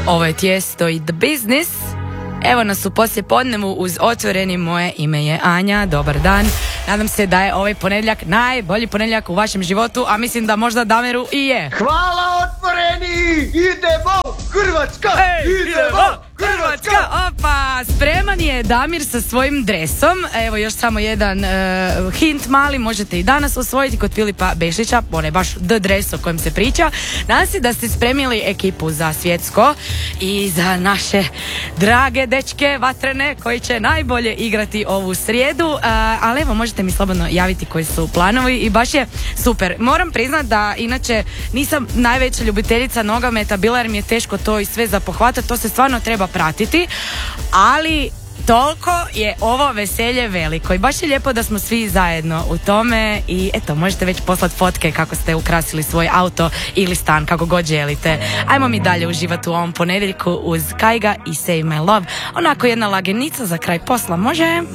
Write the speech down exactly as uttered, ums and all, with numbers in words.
Ovo je Tijesto i The Business. Evo nas u poslijepodnevu uz Otvoreni. Moje ime je Anja, dobar dan. Nadam se da je ovaj ponedjeljak najbolji ponedjeljak u vašem životu, a mislim da možda Dameru i je. Hvala Otvoreni! Idemo Hrvatska! Ej, idemo Hrvatska! Opa, spreman je Damir sa svojim dresom. Evo još samo jedan uh, hint mali, možete i danas osvojiti kod Filipa Bešića, onaj baš the dress o kojem se priča. Nadam se da ste spremili ekipu za svjetsko i za naše drage dečke vatrene koji će najbolje igrati ovu srijedu, uh, ali evo možete mi slobodno javiti koji su planovi i baš je super. Moram priznat da inače nisam najveća ljubiteljica nogometa, bila jer mi je teško to i sve za pohvatati, to se stvarno treba pratiti, ali toliko je ovo veselje veliko i baš je lijepo da smo svi zajedno u tome i eto, možete već poslati fotke kako ste ukrasili svoj auto ili stan, kako god želite. Ajmo mi dalje uživati u ovom ponedjeljku uz Kajga i Save My Love. Onako jedna lagenica za kraj posla, može?